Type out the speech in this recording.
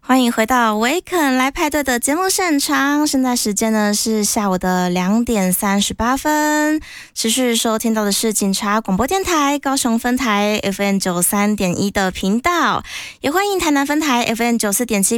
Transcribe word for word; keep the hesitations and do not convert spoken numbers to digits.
欢迎回到维肯来派对的节目现场，现在时间呢是下午的两点三十八分，持续收听到的是警察广播电台高雄分台 F M 九三点一 的频道，也欢迎台南分台 F M 九四点七